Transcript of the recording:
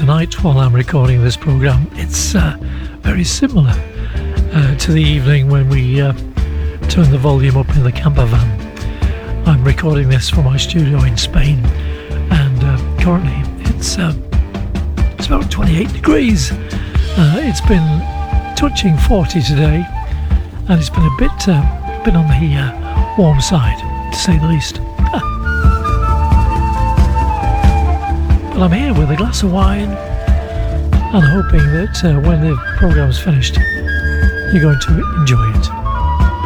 tonight while I'm recording this program. It's very similar to the evening when we turn the volume up in the camper van. I'm recording this from my studio in Spain, and currently it's about 28 degrees. It's been touching 40 today, and it's been a bit on the warm side, to say the least. But I'm here with a glass of wine and hoping that when the program's finished, you're going to enjoy it.